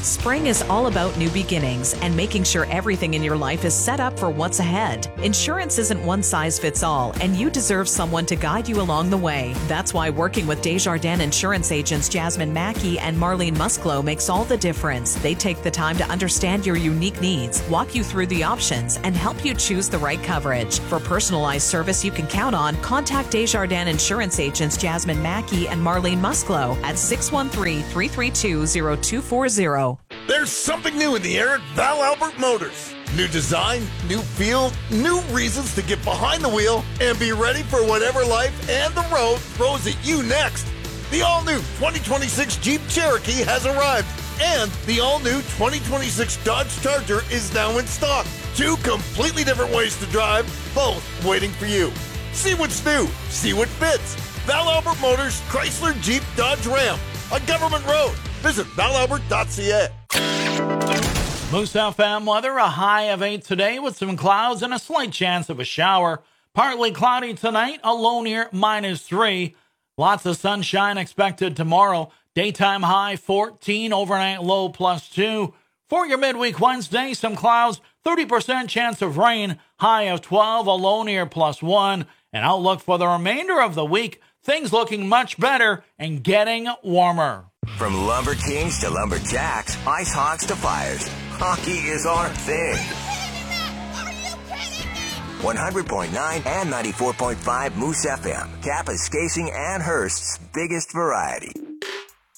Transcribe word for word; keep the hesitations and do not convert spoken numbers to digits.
Spring is all about new beginnings and making sure everything in your life is set up for what's ahead. Insurance isn't one size fits all, and you deserve someone to guide you along the way. That's why working with Desjardins Insurance agents Jasmine Mackey and Marlene Musklo makes all the difference. They take the time to understand your unique needs, walk you through the options, and help you choose the right coverage. For personalized service you can count on, contact Desjardins Insurance agents Jasmine Mackey and Marlene Musklo at six one three, three three two, zero two four zero. There's something new in the air at Val Albert Motors. New design, new feel, new reasons to get behind the wheel and be ready for whatever life and the road throws at you next. The all-new twenty twenty-six Jeep Cherokee has arrived, and the all-new twenty twenty-six Dodge Charger is now in stock. Two completely different ways to drive, both waiting for you. See what's new, see what fits. Val Albert Motors, Chrysler, Jeep, Dodge, Ram on Government Road. Visit val albert dot c a. Moose F M weather, a high of eight today with some clouds and a slight chance of a shower. Partly cloudy tonight, a low near minus three. Lots of sunshine expected tomorrow. Daytime high fourteen, overnight low plus two. For your midweek Wednesday, some clouds, thirty percent chance of rain, high of twelve, a low near plus one. An outlook for the remainder of the week, things looking much better and getting warmer. From Lumber Kings to Lumberjacks, Ice Hawks to Flyers, hockey is our thing. one hundred point nine and ninety-four point five Moose F M, Kapaskasing and Hearst's biggest variety.